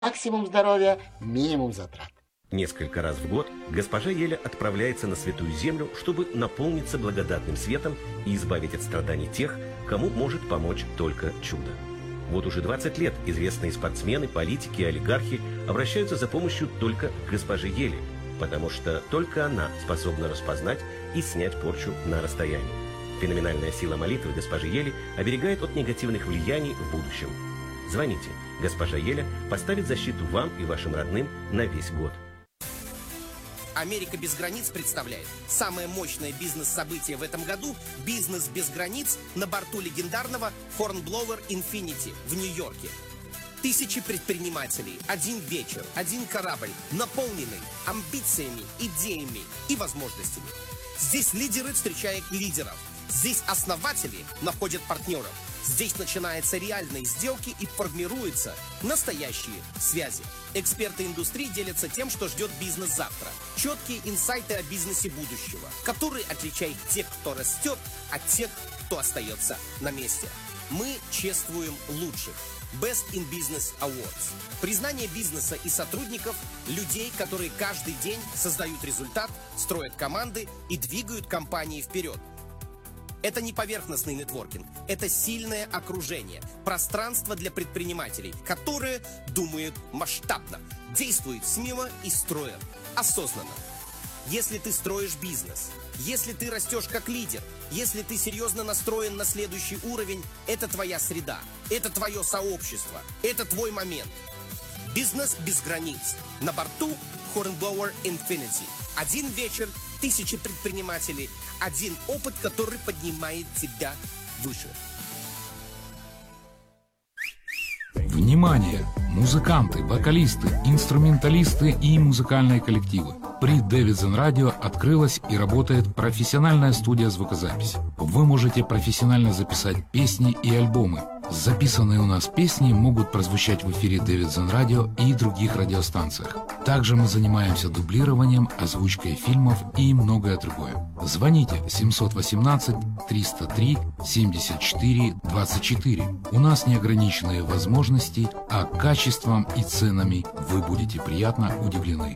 Максимум здоровья, минимум затрат. Несколько раз в год госпожа Еля отправляется на Святую Землю, чтобы наполниться благодатным светом и избавить от страданий тех, кому может помочь только чудо. Вот уже 20 лет известные спортсмены, политики и олигархи обращаются за помощью только к госпоже Еле, потому что только она способна распознать и снять порчу на расстоянии. Феноменальная сила молитвы госпожи Ели оберегает от негативных влияний в будущем. Звоните. Госпожа Еля поставит защиту вам и вашим родным на весь год. Америка без границ представляет самое мощное бизнес-событие в этом году – «Бизнес без границ» на борту легендарного Hornblower Infinity в Нью-Йорке. Тысячи предпринимателей, один вечер, один корабль, наполненный амбициями, идеями и возможностями. Здесь лидеры встречают лидеров, здесь основатели находят партнеров, здесь начинаются реальные сделки и формируются настоящие связи. Эксперты индустрии делятся тем, что ждет бизнес завтра. Четкие инсайты о бизнесе будущего, который отличает тех, кто растет, от тех, кто остается на месте. Мы чествуем лучших. Best in Business Awards. Признание бизнеса и сотрудников, людей, которые каждый день создают результат, строят команды и двигают компании вперед. Это не поверхностный нетворкинг, это сильное окружение, пространство для предпринимателей, которые думают масштабно, действуют смело и строят осознанно. Если ты строишь бизнес, если ты растешь как лидер, если ты серьезно настроен на следующий уровень, это твоя среда, это твое сообщество, это твой момент. Бизнес без границ. На борту Hornblower Infinity. Один вечер, тысячи предпринимателей, один опыт, который поднимает тебя выше. Внимание! Музыканты, вокалисты, инструменталисты и музыкальные коллективы. При Davidson Radio открылась и работает профессиональная студия звукозаписи. Вы можете профессионально записать песни и альбомы. Записанные у нас песни могут прозвучать в эфире Davidson Radio и других радиостанциях. Также мы занимаемся дублированием, озвучкой фильмов и многое другое. Звоните 718-303-74-24. У нас неограниченные возможности, а качеством и ценами вы будете приятно удивлены.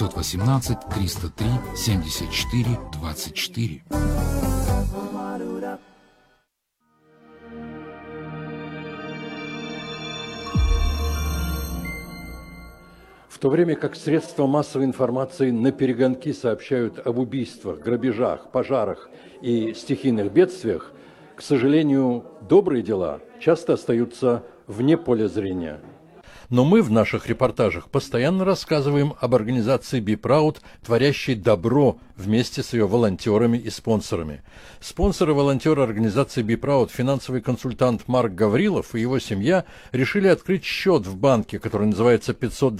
718-303-74-24. В то время как средства массовой информации наперегонки сообщают об убийствах, грабежах, пожарах и стихийных бедствиях, к сожалению, добрые дела часто остаются вне поля зрения. Но мы в наших репортажах постоянно рассказываем об организации Be Proud, творящей добро вместе с ее волонтерами и спонсорами. Спонсоры-волонтеры организации Be Proud, финансовый консультант Марк Гаврилов и его семья решили открыть счет в банке, который называется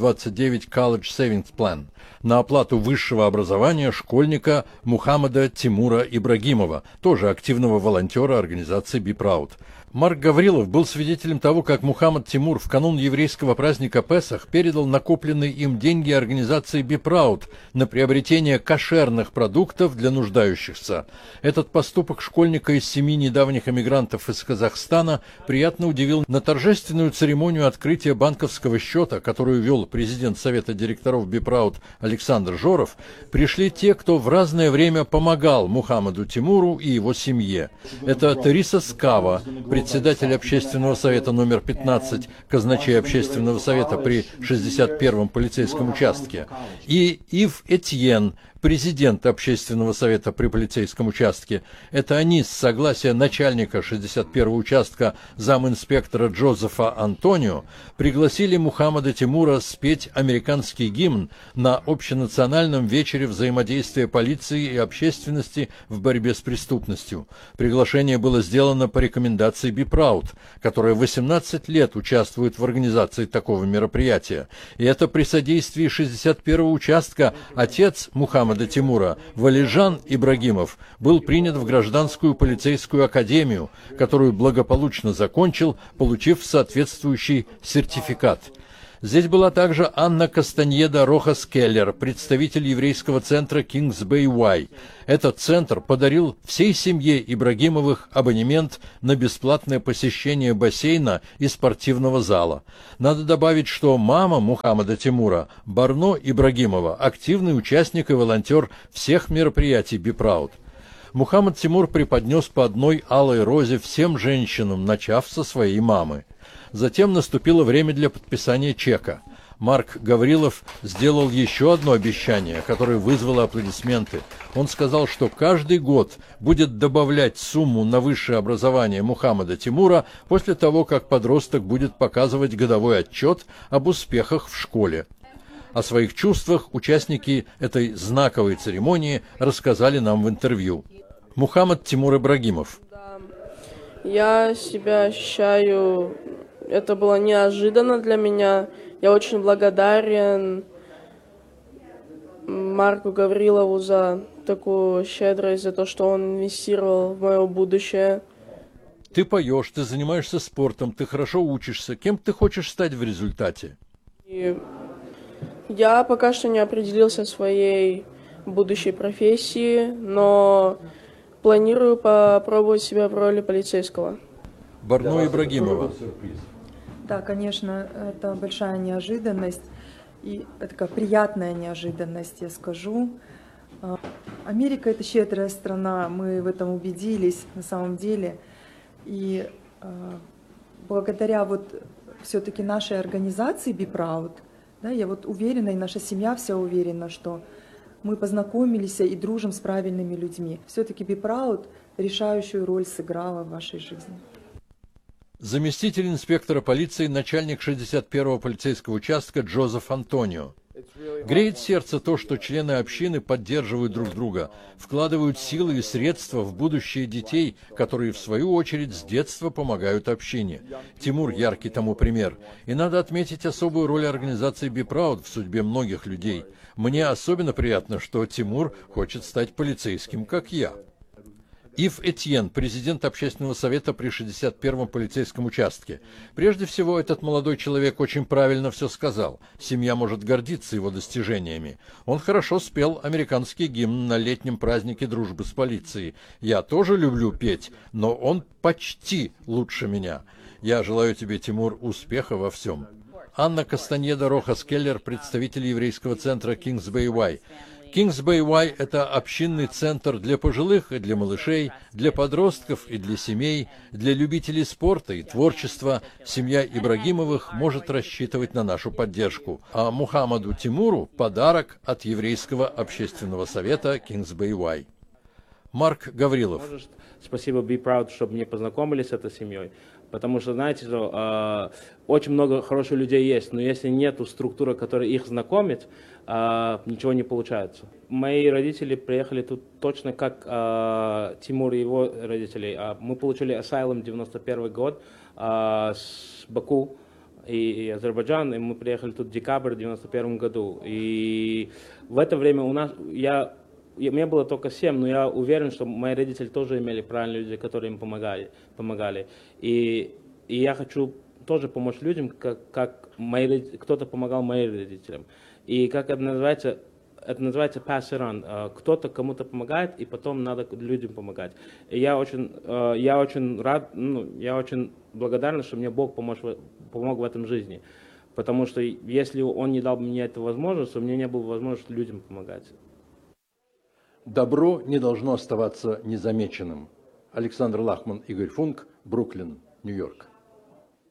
529 College Savings Plan, на оплату высшего образования школьника Мухаммада Тимура Ибрагимова, тоже активного волонтера организации Be Proud. Марк Гаврилов был свидетелем того, как Мухаммад Тимур в канун еврейского праздника Песах передал накопленные им деньги организации Be Proud на приобретение кошерных продуктов для нуждающихся. Этот поступок школьника из 7 недавних эмигрантов из Казахстана приятно удивил. На торжественную церемонию открытия банковского счета, которую вел президент Совета директоров Be Proud Александр Жоров, пришли те, кто в разное время помогал Мухаммаду Тимуру и его семье. Это Териса Скава, председатель общественного совета номер 15, казначей общественного совета при 61-м полицейском участке, и Ив Этьен, президент общественного совета при полицейском участке. Это они с согласия начальника 61-го участка заминспектора Джозефа Антонио пригласили Мухаммада Тимура спеть американский гимн на общенациональном вечере взаимодействия полиции и общественности в борьбе с преступностью. Приглашение было сделано по рекомендации Be Proud, которая 18 лет участвует в организации такого мероприятия. И это при содействии 61-го участка отец Мухаммада Тимура, Валижан Ибрагимов, был принят в гражданскую полицейскую академию, которую благополучно закончил, получив соответствующий сертификат. Здесь была также Анна Кастаньеда Рохас-Келлер, представитель еврейского центра Kings Bay Y. Этот центр подарил всей семье Ибрагимовых абонемент на бесплатное посещение бассейна и спортивного зала. Надо добавить, что мама Мухаммада Тимура, Барно Ибрагимова, активный участник и волонтер всех мероприятий Be Proud. Мухаммад Тимур преподнес по одной алой розе всем женщинам, начав со своей мамы. Затем наступило время для подписания чека. Марк Гаврилов сделал еще одно обещание, которое вызвало аплодисменты. Он сказал, что каждый год будет добавлять сумму на высшее образование Мухаммада Тимура после того, как подросток будет показывать годовой отчет об успехах в школе. О своих чувствах участники этой знаковой церемонии рассказали нам в интервью. Мухаммад Тимур Ибрагимов. Я себя ощущаю, это было неожиданно для меня. Я очень благодарен Марку Гаврилову за такую щедрость, за то, что он инвестировал в мое будущее. Ты поешь, ты занимаешься спортом, ты хорошо учишься. Кем ты хочешь стать в результате? И я пока что не определился в своей будущей профессии, но планирую попробовать себя в роли полицейского. Барно Ибрагимова. Да, конечно, это большая неожиданность, и такая приятная неожиданность, я скажу. Америка – это щедрая страна, мы в этом убедились на самом деле. И благодаря все-таки нашей организации Be Proud, да, я уверена, и наша семья вся уверена, что мы познакомились и дружим с правильными людьми. Все-таки Be Proud решающую роль сыграла в вашей жизни. Заместитель инспектора полиции, начальник 61-го полицейского участка Джозеф Антонио. Греет сердце то, что члены общины поддерживают друг друга, вкладывают силы и средства в будущее детей, которые, в свою очередь, с детства помогают общине. Тимур – яркий тому пример. И надо отметить особую роль организации Be Proud в судьбе многих людей. Мне особенно приятно, что Тимур хочет стать полицейским, как я. Ив Этьен, президент общественного совета при 61-м полицейском участке. Прежде всего, этот молодой человек очень правильно все сказал. Семья может гордиться его достижениями. Он хорошо спел американский гимн на летнем празднике дружбы с полицией. Я тоже люблю петь, но он почти лучше меня. Я желаю тебе, Тимур, успеха во всем. Анна Кастаньеда Рохас-Келлер, представитель еврейского центра Kings Bay Y. Kings Bay Y – это общинный центр для пожилых и для малышей, для подростков и для семей, для любителей спорта и творчества. Семья Ибрагимовых может рассчитывать на нашу поддержку. А Мухаммаду Тимуру – подарок от еврейского общественного совета Kings Bay Y. Марк Гаврилов. Спасибо Be Proud, чтобы мне познакомились с этой семьей. Потому что, знаете, очень много хороших людей есть, но если нет структуры, которая их знакомит, ничего не получается. Мои родители приехали тут точно как Тимур и его родители. Мы получили asylum 91 год с Баку и Азербайджан, и мы приехали тут в декабрь 91 году. И в это время мне было только 7, но я уверен, что мои родители тоже имели правильные люди, которые им помогали. И я хочу тоже помочь людям, как кто-то помогал моим родителям. И как это называется pass it on. Кто-то кому-то помогает, и потом надо людям помогать. И я очень рад, я очень благодарен, что мне Бог помог в этом жизни. Потому что если Он не дал мне эту возможность, то у меня не было возможности людям помогать. Добро не должно оставаться незамеченным. Александр Лахман, Игорь Функ, Бруклин, Нью-Йорк.